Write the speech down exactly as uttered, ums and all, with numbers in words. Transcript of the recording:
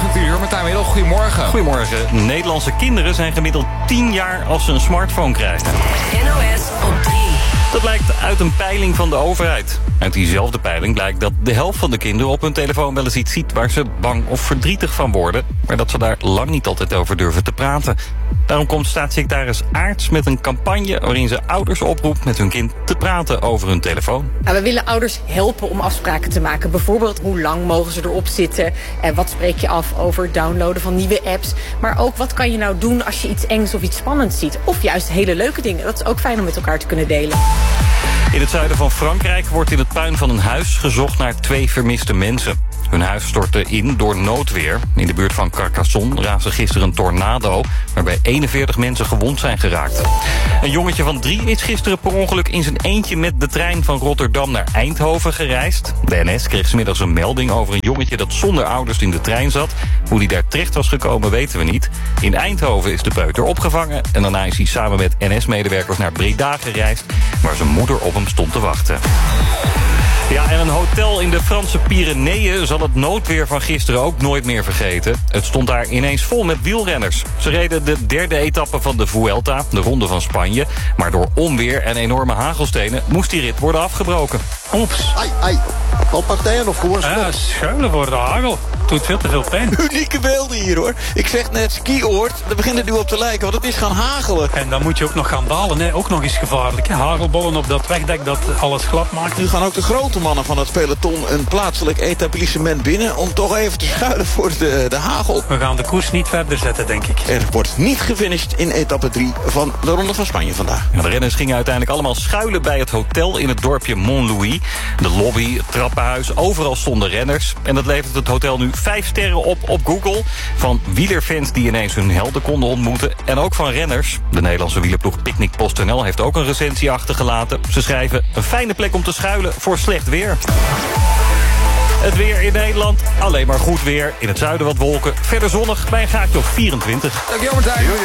uur. Martijn Middel, goedemorgen. Goedemorgen. Nederlandse kinderen zijn gemiddeld tien jaar als ze een smartphone krijgen. N O S op drie. Dat blijkt uit een peiling van de overheid. Uit diezelfde peiling blijkt dat de helft van de kinderen op hun telefoon wel eens iets ziet waar ze bang of verdrietig van worden, maar dat ze daar lang niet altijd over durven te praten. Daarom komt staatssecretaris Aarts met een campagne waarin ze ouders oproept met hun kind te praten over hun telefoon. Nou, we willen ouders helpen om afspraken te maken. Bijvoorbeeld hoe lang mogen ze erop zitten en wat spreek je af over downloaden van nieuwe apps. Maar ook wat kan je nou doen als je iets engs of iets spannends ziet. Of juist hele leuke dingen. Dat is ook fijn om met elkaar te kunnen delen. In het zuiden van Frankrijk wordt in het puin van een huis gezocht naar twee vermiste mensen. Hun huis stortte in door noodweer. In de buurt van Carcassonne raasde gisteren een tornado, waarbij eenenveertig mensen gewond zijn geraakt. Een jongetje van drie is gisteren per ongeluk in zijn eentje met de trein van Rotterdam naar Eindhoven gereisd. De N S kreeg 's middags een melding over een jongetje dat zonder ouders in de trein zat. Hoe die daar terecht was gekomen weten we niet. In Eindhoven is de peuter opgevangen en daarna is hij samen met N S-medewerkers naar Breda gereisd, waar zijn moeder op hem stond te wachten. Ja, en een hotel in de Franse Pyreneeën zal het noodweer van gisteren ook nooit meer vergeten. Het stond daar ineens vol met wielrenners. Ze reden de derde etappe van de Vuelta, de Ronde van Spanje. Maar door onweer en enorme hagelstenen moest die rit worden afgebroken. Oeps. Ai, ai. Wat partijen of gewoon Ja, schuilen voor de hagel. Doet veel te veel pijn. Unieke beelden hier, hoor. Ik zeg net skioord, daar begint het nu op te lijken, want het is gaan hagelen. En dan moet je ook nog gaan dalen, hè. Ook nog eens gevaarlijk. Hè. Hagelbollen op dat wegdek dat alles glad maakt. Nu gaan ook de grote mannen van het peloton een plaatselijk etablissement binnen om toch even te schuilen voor de, de hagel. We gaan de koers niet verder zetten, denk ik. Er wordt niet gefinished in etappe drie van de Ronde van Spanje vandaag. Ja, de renners gingen uiteindelijk allemaal schuilen bij het hotel in het dorpje Montlouis. De lobby, het trappenhuis, overal stonden renners. En dat levert het hotel nu vijf sterren op op Google. Van wielerfans die ineens hun helden konden ontmoeten. En ook van renners. De Nederlandse wielerploeg Picnic PostNL heeft ook een recensie achtergelaten. Ze schrijven: een fijne plek om te schuilen voor slecht weer. Het weer in Nederland, alleen maar goed weer. In het zuiden wat wolken, verder zonnig bij een graadje of vierentwintig. Dankjewel Martijn.